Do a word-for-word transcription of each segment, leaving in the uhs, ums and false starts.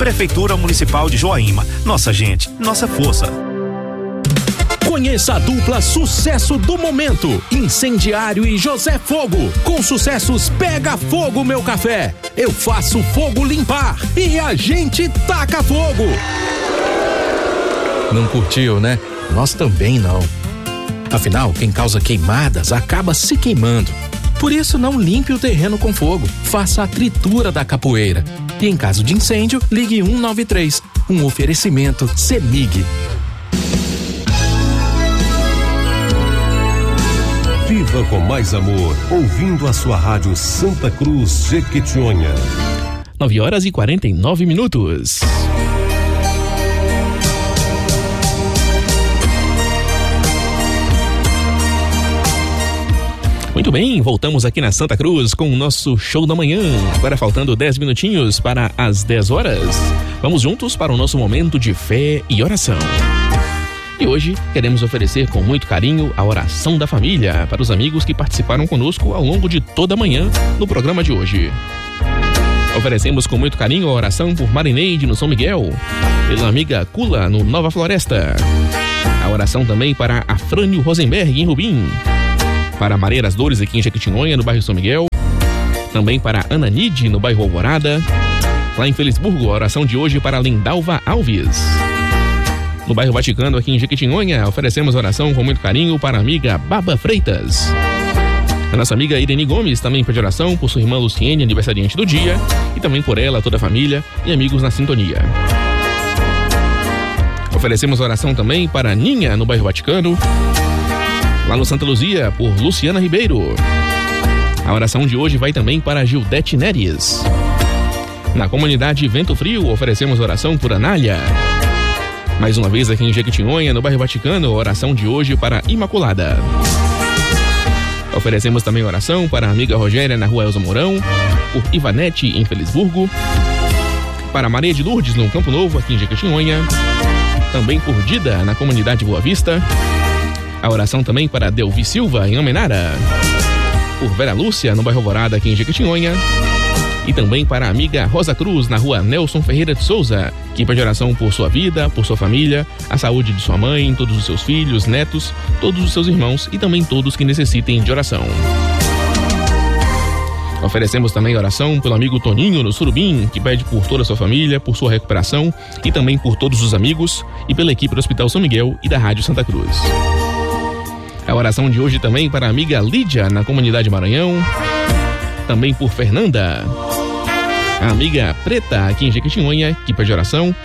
Prefeitura Municipal de Joaíma. Nossa gente, nossa força. Conheça a dupla sucesso do momento, Incendiário e José Fogo, com sucessos Pega Fogo Meu Café, Eu Faço Fogo Limpar e A Gente Taca Fogo. Não curtiu, né? Nós também não. Afinal, quem causa queimadas acaba se queimando. Por isso, não limpe o terreno com fogo, faça a tritura da capoeira. E em caso de incêndio, ligue um nove três, um oferecimento CEMIG. Viva com mais amor, ouvindo a sua rádio Santa Cruz Jequitinhonha. nove horas e quarenta e nove minutos. Muito bem, voltamos aqui na Santa Cruz com o nosso show da manhã. Agora faltando dez minutinhos para as dez horas. Vamos juntos para o nosso momento de fé e oração. E hoje queremos oferecer com muito carinho a oração da família para os amigos que participaram conosco ao longo de toda a manhã no programa de hoje. Oferecemos com muito carinho a oração por Marineide no São Miguel, pela amiga Cula no Nova Floresta. A oração também para Afrânio Rosenberg em Rubim, para Maria das Dores aqui em Jequitinhonha, no bairro São Miguel. Também para Ana Nide no bairro Alvorada. Lá em Felisburgo, a oração de hoje para Lindalva Alves. No bairro Vaticano, aqui em Jequitinhonha, oferecemos oração com muito carinho para a amiga Baba Freitas. A nossa amiga Irene Gomes também pede oração por sua irmã Luciene, aniversariante do dia, e também por ela, toda a família e amigos na sintonia. Oferecemos oração também para Ninha, no bairro Vaticano. Lá no Santa Luzia, por Luciana Ribeiro. A oração de hoje vai também para Gildete Neres. Na comunidade Vento Frio, oferecemos oração por Anália. Mais uma vez aqui em Jequitinhonha, no bairro Vaticano, a oração de hoje para Imaculada. Oferecemos também oração para a amiga Rogéria na rua Elza Mourão, por Ivanete em Felisburgo, para Maria de Lourdes no Campo Novo, aqui em Jequitinhonha, também por Dida na comunidade Boa Vista. A oração também para Delvi Silva em Almenara, por Vera Lúcia no bairro Alvorada, aqui em Jequitinhonha. E também para a amiga Rosa Cruz, na rua Nelson Ferreira de Souza, que pede oração por sua vida, por sua família, a saúde de sua mãe, todos os seus filhos, netos, todos os seus irmãos e também todos que necessitem de oração. Oferecemos também oração pelo amigo Toninho no Surubim, que pede por toda a sua família, por sua recuperação e também por todos os amigos e pela equipe do Hospital São Miguel e da Rádio Santa Cruz. A oração de hoje também para a amiga Lídia, na comunidade Maranhão, também por Fernanda, a amiga Preta aqui em Jequitinhonha, que pede oração,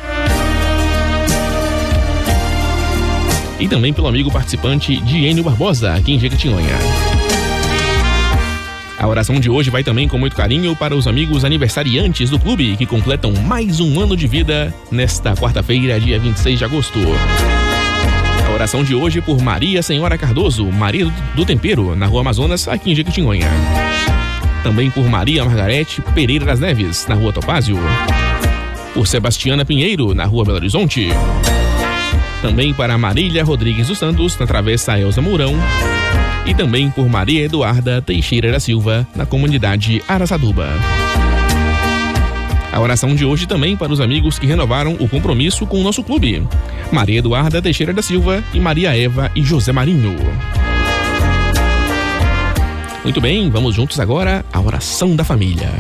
e também pelo amigo participante Diênio Barbosa aqui em Jequitinhonha. A oração de hoje vai também com muito carinho para os amigos aniversariantes do clube que completam mais um ano de vida nesta quarta-feira, dia vinte e seis de agosto. A oração de hoje por Maria Senhora Cardoso, Maria do Tempero, na rua Amazonas, aqui em Jequitinhonha. Também por Maria Margarete Pereira das Neves, na rua Topázio. Por Sebastiana Pinheiro, na rua Belo Horizonte. Também para Marília Rodrigues dos Santos, na travessa Elza Mourão. E também por Maria Eduarda Teixeira da Silva, na comunidade Araçatuba. A oração de hoje também para os amigos que renovaram o compromisso com o nosso clube: Maria Eduarda Teixeira da Silva e Maria Eva e José Marinho. Muito bem, vamos juntos agora à oração da família.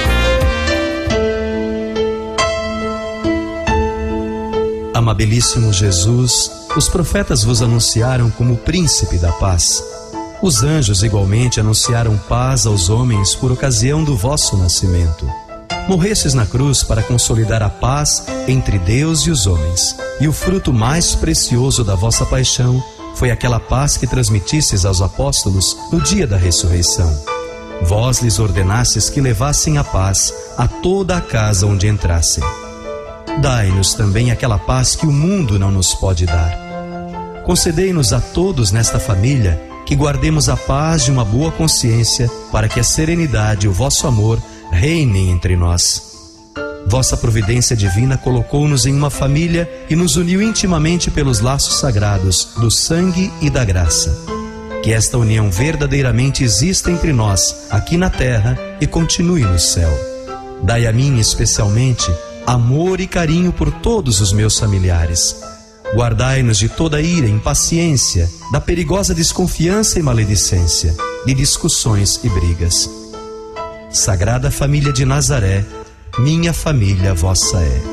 Amabilíssimo Jesus, os profetas vos anunciaram como príncipe da paz. Os anjos igualmente anunciaram paz aos homens por ocasião do vosso nascimento. Morrestes na cruz para consolidar a paz entre Deus e os homens, e o fruto mais precioso da vossa paixão foi aquela paz que transmitistes aos apóstolos no dia da ressurreição. Vós lhes ordenastes que levassem a paz a toda a casa onde entrassem. Dai-nos também aquela paz que o mundo não nos pode dar. Concedei-nos a todos nesta família que guardemos a paz de uma boa consciência, para que a serenidade e o vosso amor reinem entre nós. Vossa providência divina colocou-nos em uma família e nos uniu intimamente pelos laços sagrados do sangue e da graça. Que esta união verdadeiramente exista entre nós, aqui na terra, e continue no céu. Dai a mim, especialmente, amor e carinho por todos os meus familiares. Guardai-nos de toda ira, impaciência, da perigosa desconfiança e maledicência, de discussões e brigas. Sagrada Família de Nazaré, minha família vossa é.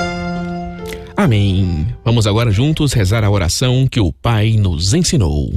Amém. Vamos agora juntos rezar a oração que o Pai nos ensinou.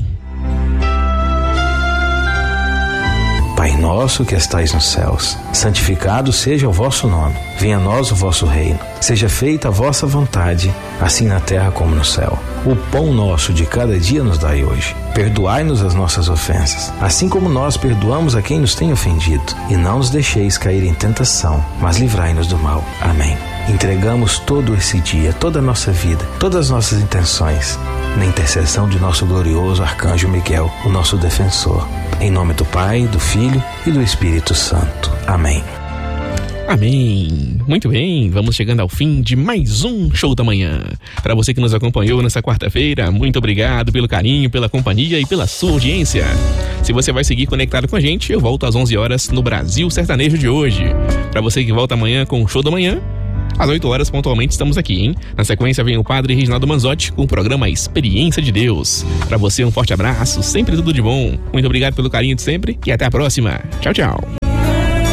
Pai nosso que estais nos céus, santificado seja o vosso nome. Venha a nós o vosso reino. Seja feita a vossa vontade, assim na terra como no céu. O pão nosso de cada dia nos dai hoje. Perdoai-nos as nossas ofensas, assim como nós perdoamos a quem nos tem ofendido. E não nos deixeis cair em tentação, mas livrai-nos do mal. Amém. Entregamos todo esse dia, toda a nossa vida, todas as nossas intenções, na intercessão de nosso glorioso Arcanjo Miguel, o nosso defensor. Em nome do Pai, do Filho e do Espírito Santo. Amém. Amém. Muito bem, vamos chegando ao fim de mais um Show da Manhã. Para você que nos acompanhou nessa quarta-feira, muito obrigado pelo carinho, pela companhia e pela sua audiência. Se você vai seguir conectado com a gente, eu volto às onze horas no Brasil Sertanejo de hoje. Para você que volta amanhã com o Show da Manhã, às oito horas pontualmente estamos aqui, hein? Na sequência vem o Padre Reginaldo Manzotti com o programa Experiência de Deus. Para você um forte abraço, sempre tudo de bom. Muito obrigado pelo carinho de sempre e até a próxima. Tchau, tchau.